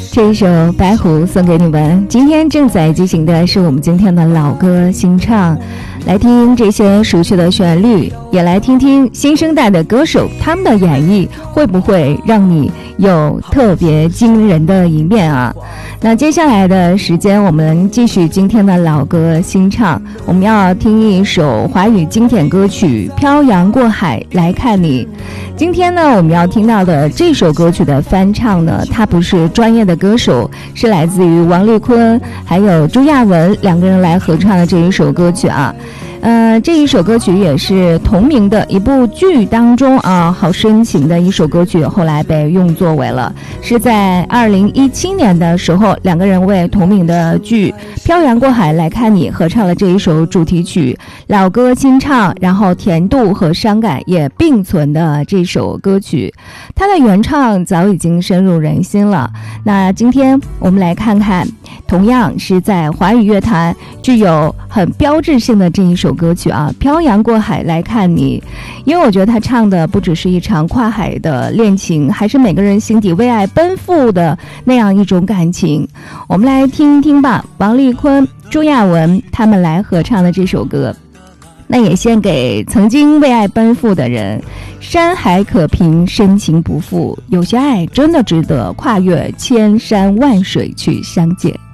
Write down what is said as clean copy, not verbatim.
这一首《白狐》送给你们。今天正在进行的是我们今天的老歌新唱，来听这些熟悉的旋律，也来听听新生代的歌手他们的演绎会不会让你有特别惊人的一面啊。那接下来的时间我们继续今天的老歌新唱，我们要听一首华语经典歌曲《漂洋过海来看你》。今天呢，我们要听到的这首歌曲的翻唱呢，它不是专业的歌手，是来自于王丽坤还有朱亚文两个人来合唱的这一首歌曲啊。这一首歌曲也是同名的一部剧当中啊，好深情的一首歌曲，后来被用作为了，是在2017年的时候，两个人为同名的剧《漂洋过海来看你》合唱了这一首主题曲，老歌新唱，然后甜度和伤感也并存的这首歌曲，它的原唱早已经深入人心了。那今天我们来看看，同样是在华语乐坛具有很标志性的这一首歌曲啊，《漂洋过海来看你》。因为我觉得他唱的不只是一场跨海的恋情，还是每个人心底为爱奔赴的那样一种感情。我们来听一听吧，王丽坤、朱亚文他们来合唱的这首歌，那也献给曾经为爱奔赴的人。山海可平，深情不负，有些爱真的值得跨越千山万水去相见。